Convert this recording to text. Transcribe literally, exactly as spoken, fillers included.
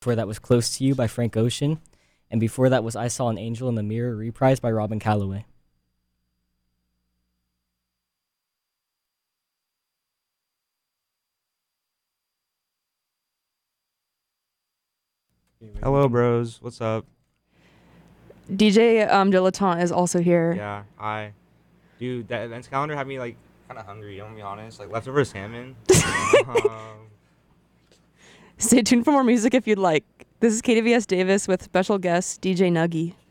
Before that was Close to You by Frank Ocean. And before that was I Saw an Angel in the Mirror, reprised by Robin Calloway. Hello, bros. What's up? D J um, Dilettante is also here. Yeah, hi. Dude, that events calendar had me like kind of hungry. I'm gonna be honest. Like leftover salmon. um, Stay tuned for more music if you'd like. This is K D V S Davis with special guest D J Nuggy.